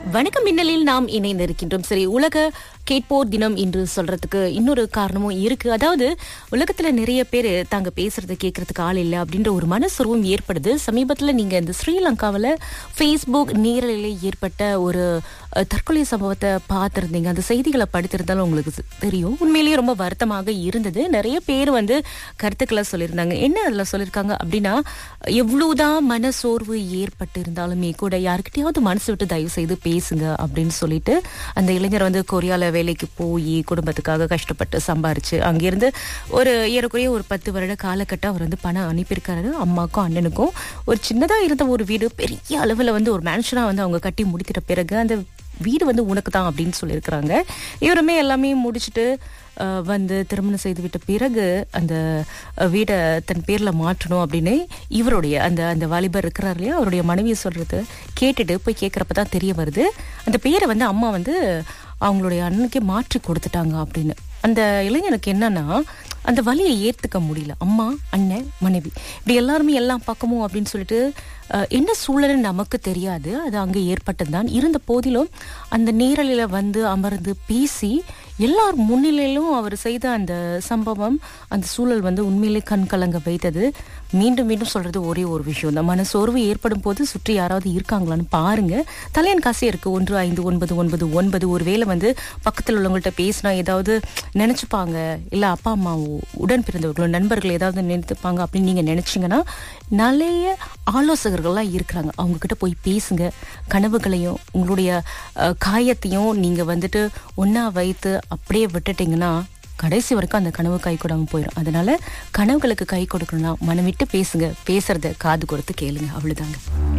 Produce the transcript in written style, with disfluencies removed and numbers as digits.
வணக்கம் மின்னலில் நாம் இணைந்திருக்கின்றோம். சரி, உலக கேட்போர் தினம் என்று சொல்றதுக்கு இன்னொரு காரணமும் இருக்கு. அதாவது உலகத்துல நிறைய பேர் தாங்க பேசுறதை கேட்கறதுக்கு ஆள் இல்லை அப்படின்ற ஒரு மனசுருவம் ஏற்படுது. சமீபத்துல நீங்க இந்த ஸ்ரீலங்காவில் ஃபேஸ்புக் நேரலையில ஏற்பட்ட ஒரு தற்கொலை சம்பவத்தை பார்த்திருந்தீங்க. அந்த செய்திகளை படித்திருந்தாலும் உங்களுக்கு தெரியும். உண்மையிலேயே ரொம்ப வருத்தமாக இருந்தது. நிறைய பேர் கருத்துக்களை சொல்லியிருந்தாங்க. என்ன அதுல சொல்லியிருக்காங்க அப்படின்னா, எவ்வளவுதான் மனசோர்வு ஏற்பட்டு இருந்தாலுமே கூட யாருக்கிட்டையாவது மனசு விட்டு தயவு செய்து பேசுங்க அப்படின்னு சொல்லிட்டு அந்த இளைஞர் கொரியால வேலைக்கு போய் குடும்பத்துக்காக கஷ்டப்பட்டு சம்பாரிச்சு அங்கிருந்து ஒரு ஏறக்குறைய ஒரு 10 வருட காலகட்டம் அவர் பணம் அனுப்பியிருக்காரு. அம்மாக்கும் அண்ணனுக்கும் ஒரு சின்னதா இருந்த ஒரு வீடு பெரிய அளவுல ஒரு மேன்ஷனா அவங்க கட்டி முடித்திட்ட பிறகு அந்த வீடு உனக்கு தான் அப்படின்னு சொல்லியிருக்கிறாங்க. இவருமே எல்லாமே முடிச்சுட்டு திருமணம் செய்து விட்ட பிறகு அந்த வீடை தன் பேர்ல மாற்றணும் அப்படின்னு இவருடைய அந்த வாலிபர் இருக்கிறார் இல்லையா, அவருடைய மனைவியை சொல்றது கேட்டுட்டு போய் கேட்கறப்பதான் தெரிய வருது அந்த பேரை அம்மா அவங்களுடைய அண்ணனுக்கே மாற்றி கொடுத்துட்டாங்க அப்படின்னு. அந்த இளைஞனுக்கு என்னன்னா, அந்த வலியை ஏத்துக்க முடியல. அம்மா, அண்ணன், மனைவி இப்படி எல்லாருமே எல்லாம் பக்கமும் அப்படின்னு சொல்லிட்டு என்ன சூழல்னு நமக்கு தெரியாது. அது அங்கே ஏற்பட்டதுதான். இருந்த போதிலும் அந்த நேரலையில அமர்ந்து பேசி எல்லார் முன்னிலையிலும் அவர் செய்த அந்த சம்பவம், அந்த சூழல் உண்மையிலே கண் கலங்க வைத்தது. மீண்டும் மீண்டும் சொல்றது ஒரே ஒரு விஷயம் தான், மனசோர்வு ஏற்படும் போது சுற்றி யாராவது இருக்காங்களான்னு பாருங்க. தலையன் காசே இருக்கு 1599. ஒருவேளை பக்கத்தில் உள்ளவங்கள்ட்ட பேசினா ஏதாவது நினைச்சுப்பாங்க, இல்ல அப்பா அம்மாவோ உடன் பிறந்தவர்களோ நண்பர்கள் ஏதாவது நினைத்துப்பாங்க அப்படின்னு நீங்க நினைச்சீங்கன்னா, நிறைய ஆலோசகர்கள்லாம் இருக்கிறாங்க. அவங்க கிட்ட போய் பேசுங்க. கனவுகளையும் உங்களுடைய காயத்தையும் நீங்க ஒன்னா வைத்து அப்படியே விட்டுட்டீங்கன்னா கடைசி வரைக்கும் அந்த கனவு கை கொடாம போயிடும். அதனால கனவுகளுக்கு கை கொடுக்கணும்னா மனம் விட்டு பேசுங்க. பேசுறத காது கொடுத்து கேளுங்க. அவ்வளவுதாங்க.